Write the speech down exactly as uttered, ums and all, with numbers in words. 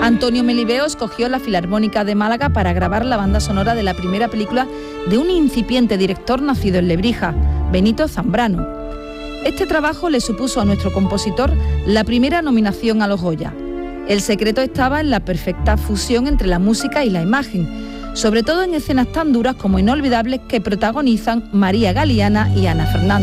Antonio Melibeo escogió la Filarmónica de Málaga para grabar la banda sonora de la primera película de un incipiente director nacido en Lebrija, Benito Zambrano. Este trabajo le supuso a nuestro compositor la primera nominación a los Goya. El secreto estaba en la perfecta fusión entre la música y la imagen, sobre todo en escenas tan duras como Inolvidables que protagonizan María Galiana y Ana Fernández.